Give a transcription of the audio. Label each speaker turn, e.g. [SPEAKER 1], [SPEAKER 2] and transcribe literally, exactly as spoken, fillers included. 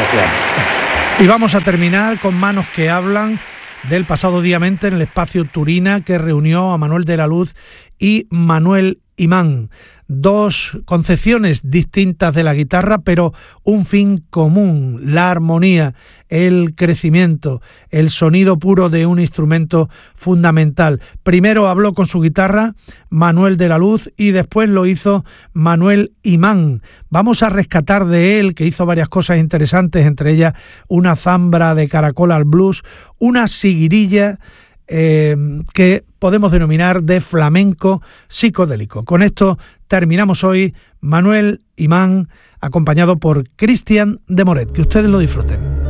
[SPEAKER 1] Y vamos a terminar con Manos que hablan del pasado día veinte en el espacio Turina, que reunió a Manuel de la Luz y Manuel Imán. Dos concepciones distintas de la guitarra, pero un fin común: la armonía, el crecimiento, el sonido puro de un instrumento fundamental. Primero habló con su guitarra Manuel de la Luz y después lo hizo Manuel Imán. Vamos a rescatar de él, que hizo varias cosas interesantes, entre ellas una zambra de caracol al blues, una siguirilla Eh, que podemos denominar de flamenco psicodélico. Con esto terminamos hoy. Manuel Imán, acompañado por Cristian de Moret. Que ustedes lo disfruten.